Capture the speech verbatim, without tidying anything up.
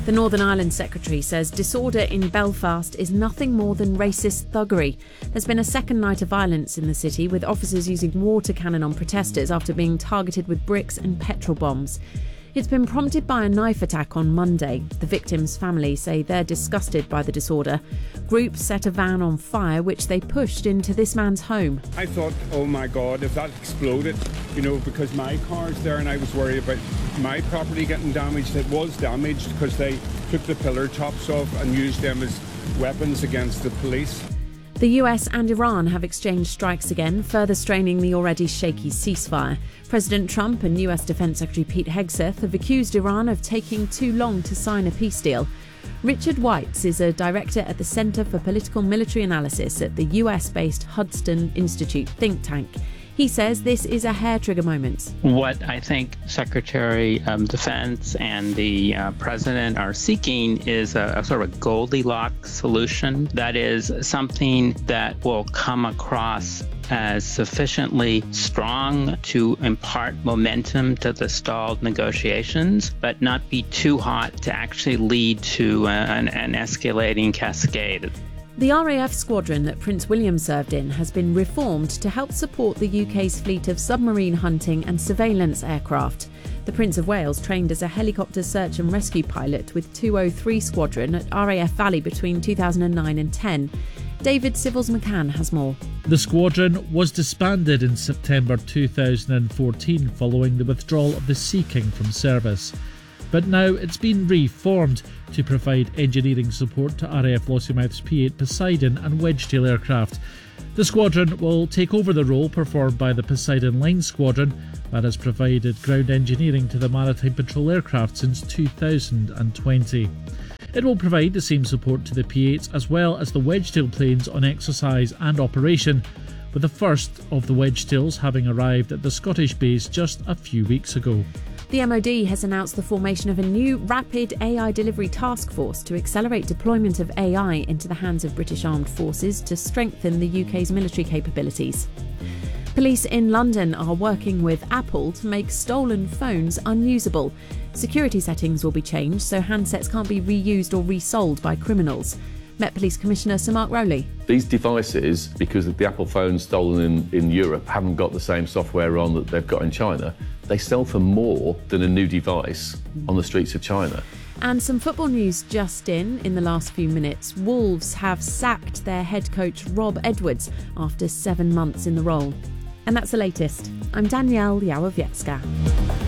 The Northern Ireland Secretary says disorder in Belfast is nothing more than racist thuggery. There's been a second night of violence in the city, with officers using water cannon on protesters after being targeted with bricks and petrol bombs. It's been prompted by a knife attack on Monday. The victims' family say they're disgusted by the disorder. Groups set a van on fire, which they pushed into this man's home. I thought, oh my God, if that exploded, you know, because my car's there and I was worried about my property getting damaged. It was damaged because they took the pillar tops off and used them as weapons against the police. The U S and Iran have exchanged strikes again, further straining the already shaky ceasefire. President Trump and U S Defense Secretary Pete Hegseth have accused Iran of taking too long to sign a peace deal. Richard Weitz is a director at the Center for Political Military Analysis at the U S-based Hudson Institute think tank. He says this is a hair-trigger moment. What I think Secretary of Defense and the uh, President are seeking is a, a sort of a Goldilocks solution. That is something that will come across as sufficiently strong to impart momentum to the stalled negotiations, but not be too hot to actually lead to uh, an, an escalating cascade. The R A F squadron that Prince William served in has been reformed to help support the U K's fleet of submarine hunting and surveillance aircraft. The Prince of Wales trained as a helicopter search and rescue pilot with two oh three Squadron at R A F Valley between two thousand nine and ten. David Civils McCann has more. The squadron was disbanded in September two thousand fourteen following the withdrawal of the Sea King from service. But now it's been reformed to provide engineering support to R A F Lossiemouth's P eight Poseidon and Wedgetail aircraft. The squadron will take over the role performed by the Poseidon Line Squadron that has provided ground engineering to the Maritime Patrol aircraft since two thousand twenty. It will provide the same support to the P eights as well as the Wedgetail planes on exercise and operation, with the first of the Wedgetails having arrived at the Scottish base just a few weeks ago. The M O D has announced the formation of a new Rapid A I Delivery Task Force to accelerate deployment of A I into the hands of British Armed Forces to strengthen the U K's military capabilities. Police in London are working with Apple to make stolen phones unusable. Security settings will be changed so handsets can't be reused or resold by criminals. Met Police Commissioner Sir Mark Rowley. These devices, because the Apple phones stolen in, in Europe haven't got the same software on that they've got in China, they sell for more than a new device on the streets of China. And some football news just in, in the last few minutes. Wolves have sacked their head coach Rob Edwards after seven months in the role. And that's the latest. I'm Danielle Yawowiecka.